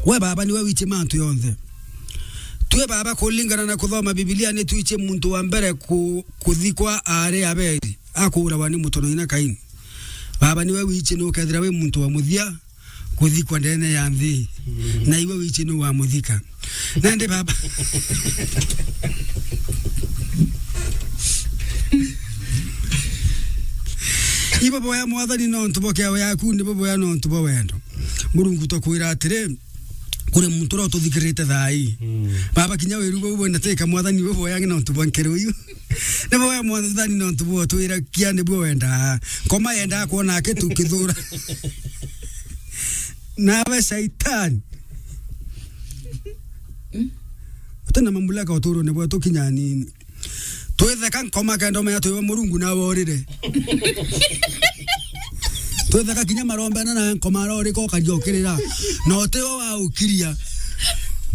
we baba ni we wiche mantu yonthe twe baba kulingana na kuthoma Biblia ni tuiche muntu wa mbere kuthikwa are aberi akura wani mutono ina Kaini baba ni we wiche no kethira we muntu wa muthia kuthikwa ndene ya nthi na iwe wiche no wa muthika nande baba ibo boya mwathani no ntuboke yawe yaku ni boya no ntubo wendo Murungu to kwira atire kure muntu ro tuthikirite thai baba kinya wiru bo na teka mwathani we boya no ntubo nkero uyu ne boya mwathani no ntubo twira kia ne bo wenda koma yenda kuona akitu kithura nawe shaitan utana mamulaka otoro ne bo tokinya nini twethe kan koma kendo me atwe Murungu na worire twethe ka kinya marombe na koma rori ko kajokirira no te wa ukiria